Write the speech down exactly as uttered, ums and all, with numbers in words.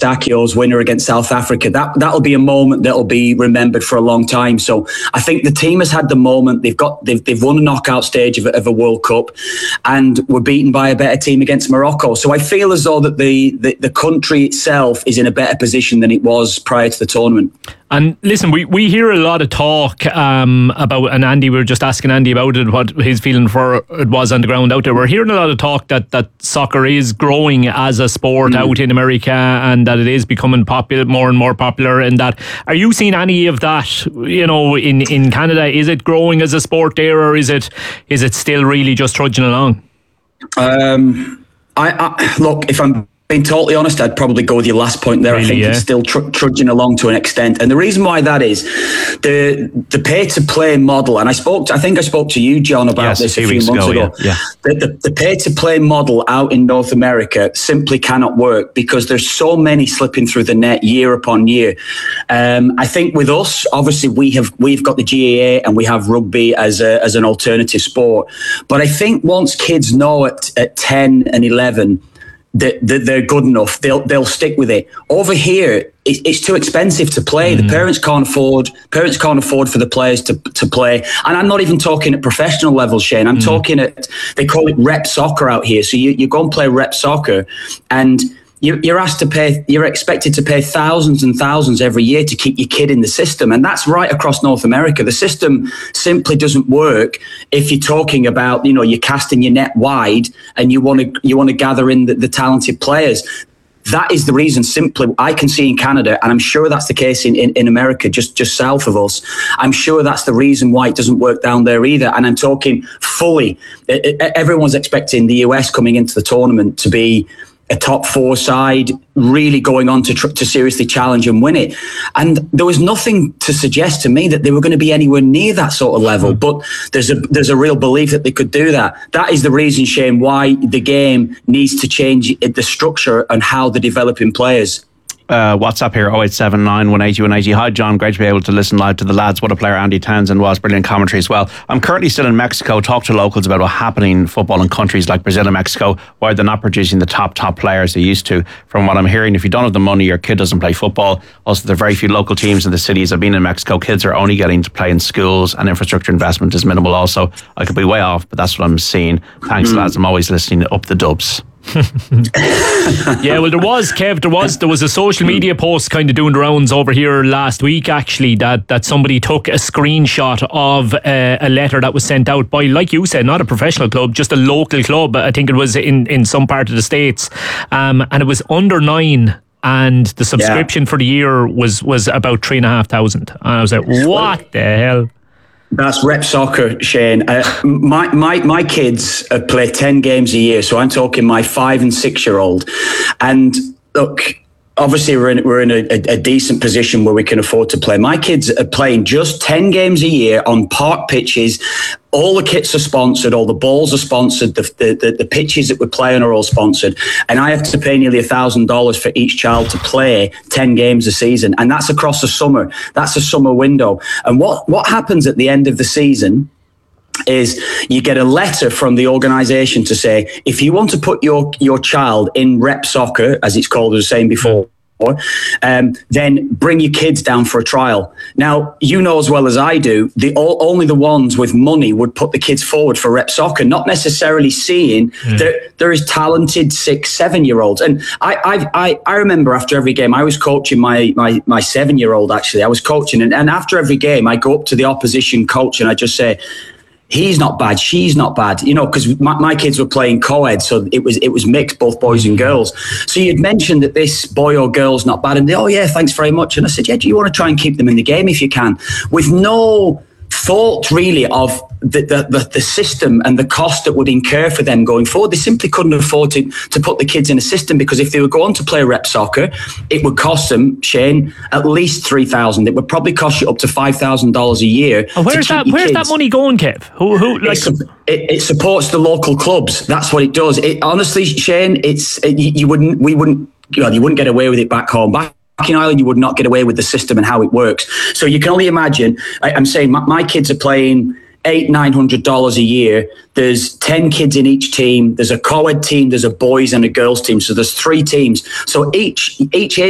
Eustachio's winner against South Africa. That that'll be a moment that'll be remembered for a long time. So I think the team has had the moment. They've got they've they've won a knockout stage of, of a World Cup, and were beaten by a better team against Morocco. So I feel as though that the, the the country itself is in a better position than it was prior to the tournament. And listen, we, we hear a lot of talk um, about, and Andy, we were just asking Andy about it, what his feeling for it was on the ground out there. We're hearing a lot of talk that, that soccer is growing as a sport mm. out in America, and that it is becoming popular, more and more popular. And that, are you seeing any of that, you know, in, in Canada? Is it growing as a sport there, or is it is it still really just trudging along? Um, I, I look, if I'm being totally honest, I'd probably go with your last point there. Really, I think yeah. it's still tr- trudging along to an extent, and the reason why that is the the pay to play model. And I spoke, to, I think I spoke to you, John, about yes, this a few months ago. ago. Yeah. The, the, the pay to play model out in North America simply cannot work because there's so many slipping through the net year upon year. Um, I think with us, obviously, we have we've got the G A A and we have rugby as a, as an alternative sport. But I think once kids know at at ten and eleven. That, that they're good enough, they'll they'll stick with it. Over here, it, it's too expensive to play. Mm. The parents can't afford. Parents can't afford for the players to to play. And I'm not even talking at professional level, Shane. I'm mm. talking at, they call it rep soccer out here. So you you go and play rep soccer, and you're asked to pay, you're expected to pay thousands and thousands every year to keep your kid in the system. And that's right across North America. The system simply doesn't work if you're talking about, you know, you're casting your net wide and you want to, you want to gather in the, the talented players. That is the reason simply I can see in Canada, and I'm sure that's the case in, in, in America, just, just south of us. I'm sure that's the reason why it doesn't work down there either. And I'm talking fully, everyone's expecting the U S coming into the tournament to be a top four side, really going on to tr- to seriously challenge and win it. And there was nothing to suggest to me that they were going to be anywhere near that sort of level. But there's a there's a real belief that they could do that. That is the reason, Shane, why the game needs to change the structure and how they're developing players. Uh, WhatsApp here, oh eight seven nine, one eight zero, one eight zero. Hi John, great to be able to listen live to the lads. What a player Andy Townsend was, brilliant commentary as well. I'm currently still in Mexico. Talk to locals about what's happening in football in countries like Brazil and Mexico, why they're not producing the top top players they used to. From what I'm hearing, if you don't have the money, your kid doesn't play football. Also, there are very few local teams in the cities. I've been in Mexico. Kids are only getting to play in schools, and infrastructure investment is minimal also. I could be way off, but that's what I'm seeing. Thanks mm. lads, I'm always listening. Up the dubs. Yeah, well, there was Kev. There was there was a social media post kind of doing the rounds over here last week. Actually, that that somebody took a screenshot of uh, a letter that was sent out by, like you said, not a professional club, just a local club. I think it was in in some part of the States, um, and it was under nine. And the subscription yeah. for the year was was about three and a half thousand. And I was like, what the hell? That's rep soccer, Shane. Uh, my, my my kids uh, play ten games a year, so I'm talking my five and six year old. And look, obviously we're in we're in a, a decent position where we can afford to play. My kids are playing just ten games a year on park pitches. All the kits are sponsored, all the balls are sponsored, the the, the, the pitches that we're playing are all sponsored, and I have to pay nearly a thousand dollars for each child to play ten games a season, and that's across the summer. That's a summer window. And what what happens at the end of the season is you get a letter from the organisation to say, if you want to put your your child in rep soccer, as it's called, as I was saying before, Um, then bring your kids down for a trial. Now, you know as well as I do, the all, only the ones with money would put the kids forward for rep soccer, not necessarily seeing mm. that there is talented six, seven-year-olds. And I, I, I, I remember after every game, I was coaching my my, my seven-year-old, actually. I was coaching, and, and after every game, I go up to the opposition coach and I just say, he's not bad, she's not bad, you know, because my, my kids were playing co-ed, so it was it was mixed, both boys and girls. So you'd mentioned that this boy or girl's not bad, and they, oh yeah, thanks very much. And I said, yeah, do you want to try and keep them in the game if you can? With no thought really of the, the, the, the system and the cost that would incur for them going forward. They simply couldn't afford to, to put the kids in a system, because if they were going to play rep soccer, it would cost them, Shane, at least three thousand dollars. It would probably cost you up to five thousand dollars a year. And where's that Where's that money going, Kev? Who, who, like... it, it supports the local clubs. That's what it does. It, honestly, Shane, it's it, you, you wouldn't, we wouldn't, you, know, you wouldn't get away with it back home. Back in Ireland, you would not get away with the system and how it works. So you can only imagine. I, I'm saying my, my kids are playing eight, nine hundred dollars a year. There's ten kids in each team. There's a co-ed team. There's a boys and a girls team. So there's three teams. So each each